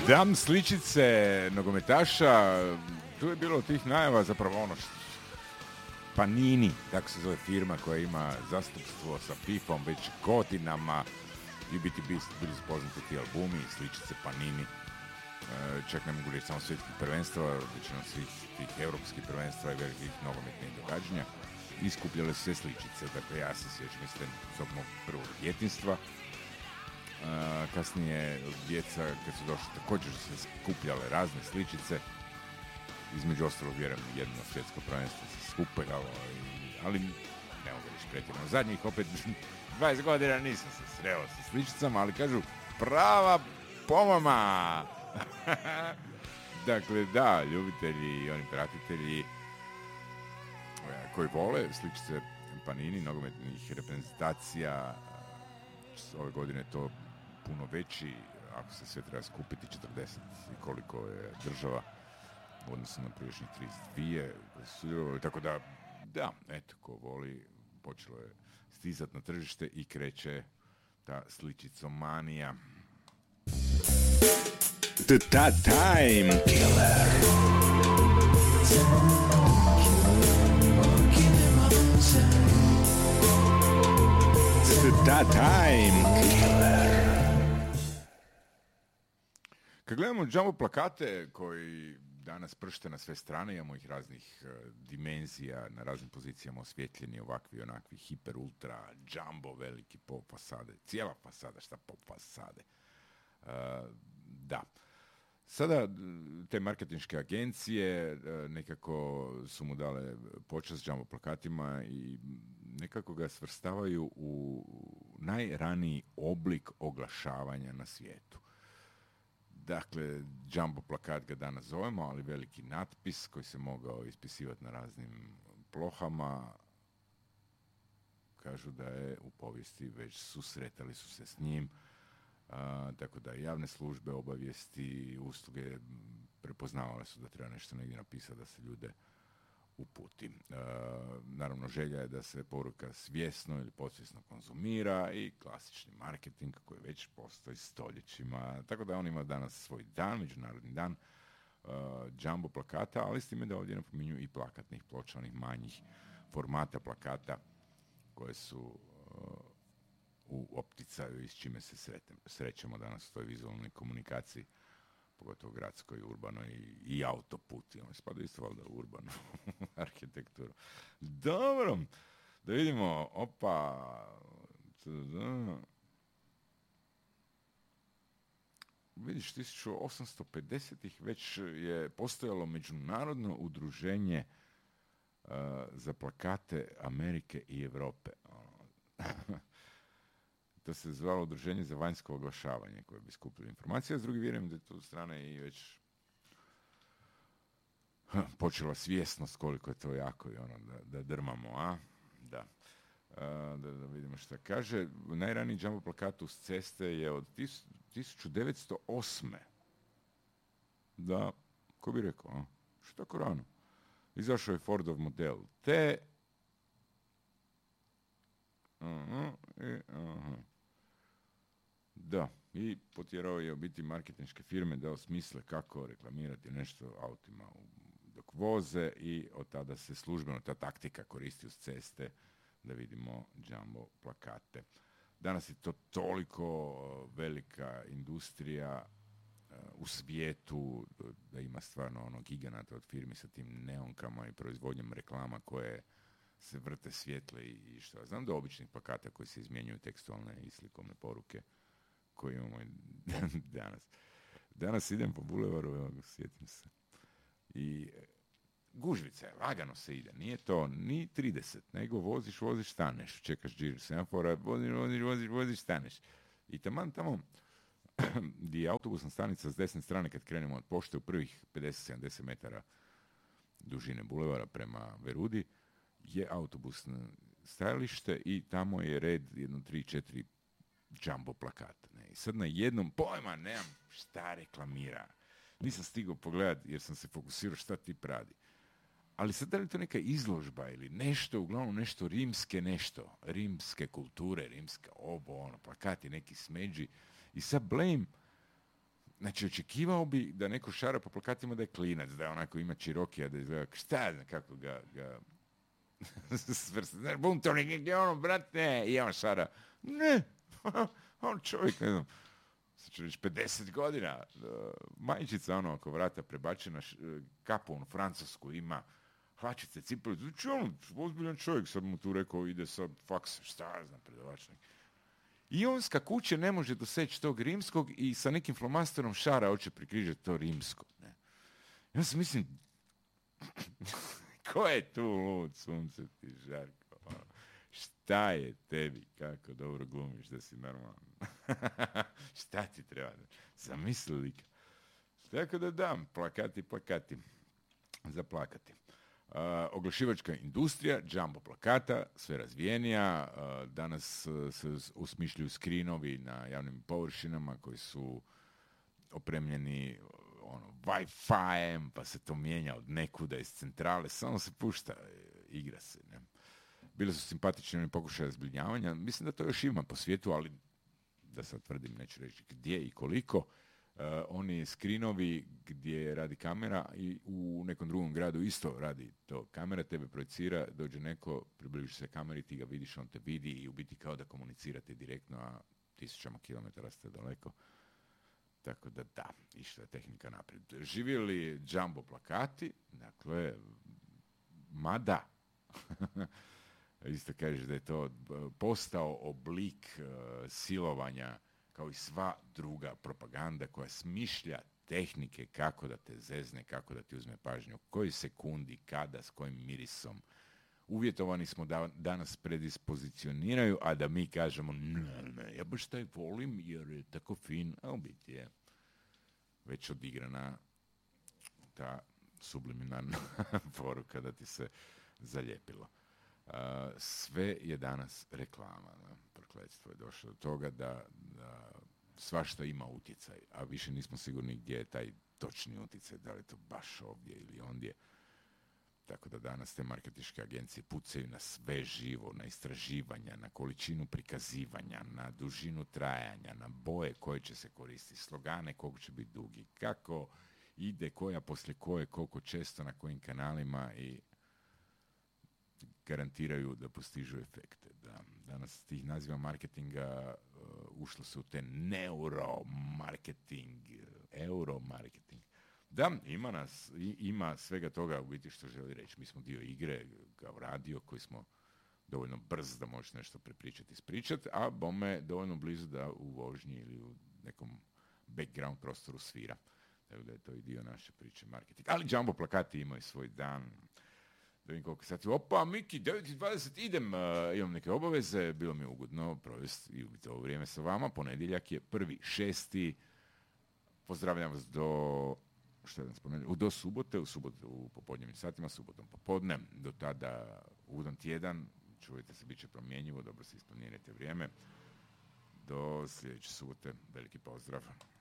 Dam sličice nogometaša, tu je bilo tih najava zapravo ono što Panini, tako se zove firma koja ima zastupstvo sa FIFA-om već godinama i biti bili su poznati ti albumi, sličice Panini, čak ne mogu reći samo svjetskih prvenstva, većinom svih tih europskih prvenstva i velikih nogometnih događanja. Iskupljale su sve sličice, dakle ja se sjećam iz tog mog prvog djetinjstva. Kasnije djeca kad su došli također su se skupljale razne sličice, između ostalog vjerujem jedno svjetsko prvenstvo se skupljalo, ali ne mogu reći pretjerano. Zadnjih opet 20 godina nisam se sreo sa sličicama, ali kažu prava pomama. Dakle da, ljubitelji i oni pratitelji koji vole sličice Panini, nogometnih reprezentacija, ove godine je to puno veći, ako se sve treba skupiti 40 i koliko je država u odnosu na priješnjih 32 koje su sudjelovali, tako da, eto, ko voli, počelo je stizati na tržište i kreće ta sličicomanija. The Time Killer. The Time Killer. Kad gledamo jumbo plakate koji danas pršte na sve strane, imamo ih raznih dimenzija, na raznim pozicijama osvjetljeni, ovakvi, onakvi, hiper, ultra, jumbo, veliki pop fasade, cijela fasada, šta pop fasade. Da. Sada te marketinške agencije nekako su mu dale počast jumbo plakatima i nekako ga svrstavaju u najraniji oblik oglašavanja na svijetu. Dakle, jumbo plakat ga danas zovemo, ali veliki natpis koji se mogao ispisivati na raznim plohama. Kažu da je u povijesti već susretali su se s njim. Tako da javne službe, obavijesti, usluge prepoznavale su da treba nešto negdje napisati da se ljude uputi. Naravno, želja je da se poruka svjesno ili podsvjesno konzumira i klasični marketing koji već postoji stoljećima. Tako da on ima danas svoj dan, međunarodni dan jumbo plakata, ali s time da ovdje napominju i plakatnih ploča, onih manjih formata plakata koje su u opticaju i s čime se srećemo danas u toj vizualnoj komunikaciji, pogotovo gradskoj, urbanoj i autoputi. Ono spada isto valjda u urbanu arhitekturu. Dobro, da vidimo, vidiš, 1850-ih već je postojalo međunarodno udruženje za plakate Amerike i Europe. To se zvalo Udruženje za vanjsko oglašavanje koje bi skupilo informacije, a s drugi vjerujem da je to od strane i već počela svjesnost koliko je to jako i ono da drmamo, a? Da. Da vidimo šta kaže. Najraniji jumbo plakat uz ceste je od 1908. Da, ko bi rekao, a? Što tako rano? Izašao je Fordov model T. Da, i potjerao je u biti marketinške firme da osmisle kako reklamirati nešto autima dok voze i od tada se službeno ta taktika koristi uz ceste da vidimo jumbo plakate. Danas je to toliko velika industrija u svijetu da ima stvarno ono giganata od firmi sa tim neonkama i proizvodnjom reklama koje se vrte svjetle i što. Znam da običnih plakata koji se izmjenjuju tekstualne i slikovne poruke koje imamo danas. Danas idem po bulevaru, evo, sjetim se. I gužvica je, lagano se ide. Nije to ni 30, nego voziš, staneš. Čekaš džir semafora, voziš, staneš. I tamo gdje je autobusna stanica s desne strane kad krenemo od pošte u prvih 50-70 metara dužine bulevara prema Verudi je autobusno stajalište i tamo je red 1, 3, 4 jumbo plakata. I sad na jednom pojma nemam šta reklamira. Nisam stigao pogledati jer sam se fokusirao šta ti radi. Ali sad da li to neka izložba ili nešto, uglavnom nešto rimske kulture, rimska plakati, neki smeđi. I sad blame Znači, očekivao bi da neko šara po plakatima da je klinac, da je onako ima čirokija, da izgleda, šta ja znam kako ga svrsta. Znaš, buntovnik, gdje ono, brate, i on šara. Ne, on čovjek, ne znam, sad ću reći, 50 godina, majčica, ono, oko vrata prebačena, kapu, onu, francusku, ima hlačice, cipele, znači, ono, ozbiljan čovjek, sad mu tu rekao, ide sad faks, šta ja znam, predavačnik. I on skakuće ne može doseći tog rimskog i sa nekim flomasterom šara hoće prikrižati to rimsko. Ne. Ja sam mislim, ko je tu lud, sunce ti, Žarko? Šta je tebi, kako dobro glumiš da si normalan? Šta ti treba? Zamisli lika. Tako da dam, plakati, za plakati. Oglašivačka industrija, jumbo plakata, sve razvijenija, danas se usmišljuju skrinovi na javnim površinama koji su opremljeni Wi-Fi-em, pa se to mijenja od nekuda iz centrale, samo se pušta, igra se. Ne? Bili su simpatični oni pokušaje zbrinjavanja, mislim da to još ima po svijetu, ali da sad tvrdim, neću reći gdje i koliko. Oni skrinovi gdje radi kamera i u nekom drugom gradu isto radi to. Kamera tebe projicira, dođe neko, približi se kameri, ti ga vidiš, on te vidi i u biti kao da komunicirate direktno, a 1000 kilometara ste daleko. Tako da da, išla je tehnika naprijed. Živjeli jumbo plakati, dakle, mada, isto kažeš da je to postao oblik silovanja kao i sva druga propaganda koja smišlja tehnike kako da te zezne, kako da ti uzme pažnju, koji sekundi, kada, s kojim mirisom. Uvjetovani smo da danas predispozicioniraju, a da mi kažemo ne, ja baš taj volim jer je tako fin, a u biti je već odigrana ta subliminarna poruka da ti se zalijepilo. Sve je danas reklama. Prokletstvo je došlo do toga da svašta ima utjecaj, a više nismo sigurni gdje je taj točni utjecaj, da li je to baš ovdje ili ondje. Tako da danas te marketinške agencije pucaju na sve živo, na istraživanja, na količinu prikazivanja, na dužinu trajanja, na boje koje će se koristiti, slogane koliko će biti dugi, kako ide, koja poslije koje, koliko često, na kojim kanalima i garantiraju da postižu efekte. Da, danas tih naziva marketinga ušlo se u te neuromarketing, euromarketing. Da, ima svega toga u biti što želi reći. Mi smo dio igre kao radio koji smo dovoljno brz da možeš nešto prepričati, ispričati, a bome dovoljno blizu da u vožnji ili u nekom background prostoru svira. Tako da je to i dio naše priče marketing. Ali jumbo plakati imaju svoj dan. Da vidim koliko sati. Opa, Miki, 9:20, idem, imam neke obaveze, bilo mi je ugodno provesti i ubiti ovo vrijeme sa vama. Ponedjeljak je 1.6. Pozdravljam vas do subote, u subotu u popodnevnim satima, subotom popodne. Do tada ugodan tjedan, čuvajte se, bit će promjenjivo, dobro se isplanirajte vrijeme. Do sljedeće subote, veliki pozdrav.